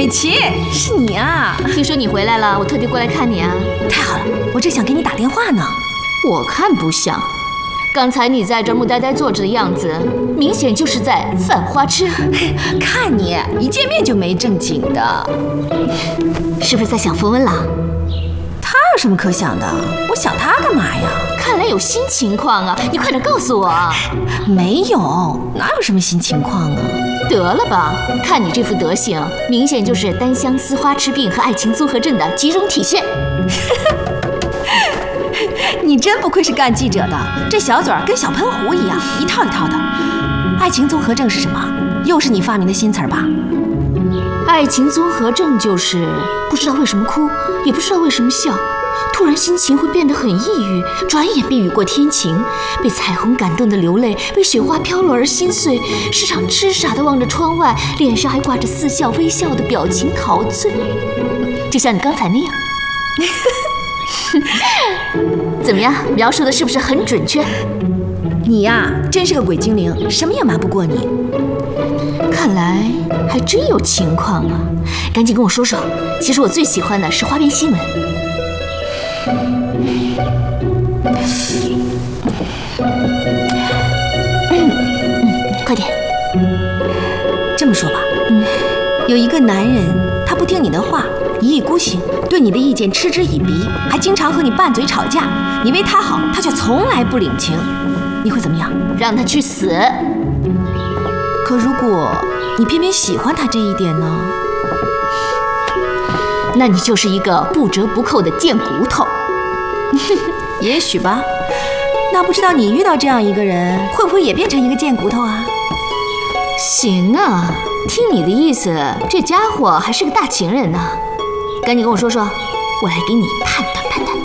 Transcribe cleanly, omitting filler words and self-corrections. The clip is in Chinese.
美琪，是你啊！ 听说你回来了，我特地过来看你啊。 太好了，我正想给你打电话呢。 我看不像，刚才你在这木呆呆坐着的样子，明显就是在犯花痴。 看你一见面就没正经的， 是不是在想冯文朗？ 他有什么可想的？我想他干嘛呀？ 看来有新情况啊！你快点告诉我。 没有，哪有什么新情况啊？ 得了吧，看你这副德行，明显就是单相思、花痴病和爱情综合症的集中体现。 你真不愧是干记者的，这小嘴儿跟小喷壶一样，一套一套的。爱情综合症是什么？又是你发明的新词儿吧？ 爱情综合症就是不知道为什么哭，也不知道为什么笑，突然心情会变得很抑郁，转眼便雨过天晴，被彩虹感动的流泪，被雪花飘落而心碎，时常痴傻地望着窗外，脸上还挂着似笑微笑的表情陶醉，就像你刚才那样。怎么样，描述的是不是很准确？ 你呀，真是个鬼精灵，什么也瞒不过你。 看来还真有情况啊！赶紧跟我说说。其实我最喜欢的是花边新闻。快点。 这么说吧，有一个男人，他不听你的话，一意孤行，对你的意见嗤之以鼻，还经常和你拌嘴吵架。你为他好，他却从来不领情，你会怎么样？ 让他去死。 可如果你偏偏喜欢他这一点呢？ 那你就是一个不折不扣的贱骨头。 也许吧。那不知道你遇到这样一个人，会不会也变成一个贱骨头啊？ 行啊，听你的意思，这家伙还是个大情人呢。赶紧跟我说说，我来给你判断。